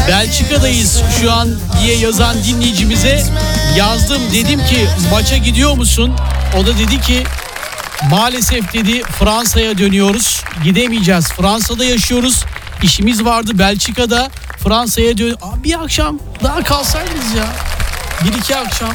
Belçika'dayız şu an diye yazan dinleyicimize yazdım. Dedim ki maça gidiyor musun? O da dedi ki maalesef dedi Fransa'ya dönüyoruz. Gidemeyeceğiz. Fransa'da yaşıyoruz. İşimiz vardı Belçika'da. Fransa'ya dön. Bir akşam daha kalsaydınız ya. 1-2 akşam.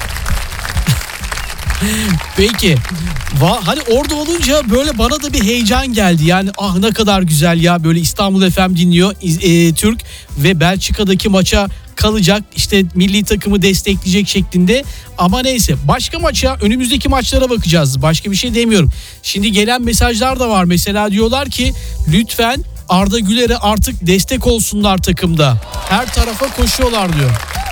Peki. Hani orada olunca böyle bana da bir heyecan geldi. Yani ne kadar güzel ya, böyle İstanbul FM dinliyor Türk ve Belçika'daki maça kalacak, işte milli takımı destekleyecek şeklinde. Ama neyse, başka maça, önümüzdeki maçlara bakacağız. Başka bir şey demiyorum. Şimdi gelen mesajlar da var. Mesela diyorlar ki lütfen Arda Güler'e artık destek olsunlar takımda. Her tarafa koşuyorlar diyor.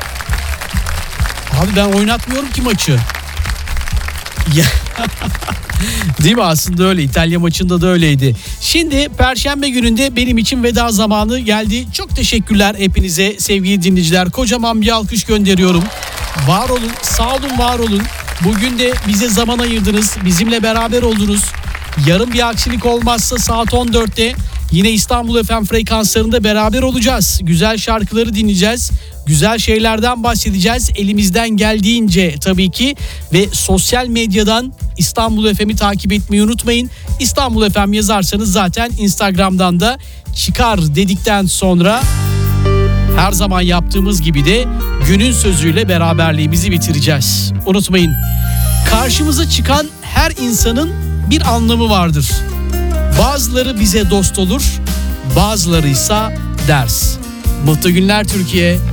Abi ben oynatmıyorum ki maçı. Ya. Değil mi? Aslında öyle. İtalya maçında da öyleydi. Şimdi Perşembe gününde benim için veda zamanı geldi. Çok teşekkürler hepinize sevgili dinleyiciler. Kocaman bir alkış gönderiyorum. Var olun, sağ olun, var olun. Bugün de bize zaman ayırdınız. Bizimle beraber oldunuz. Yarın bir aksilik olmazsa saat 14'te yine İstanbul FM frekanslarında beraber olacağız. Güzel şarkıları dinleyeceğiz. Güzel şeylerden bahsedeceğiz. Elimizden geldiğince tabii ki. Ve sosyal medyadan İstanbul FM'i takip etmeyi unutmayın. İstanbul FM yazarsanız zaten Instagram'dan da çıkar dedikten sonra her zaman yaptığımız gibi de günün sözüyle beraberliğimizi bitireceğiz. Unutmayın. Karşımıza çıkan her insanın bir anlamı vardır. Bazıları bize dost olur, bazıları ise ders. Mutlu günler Türkiye.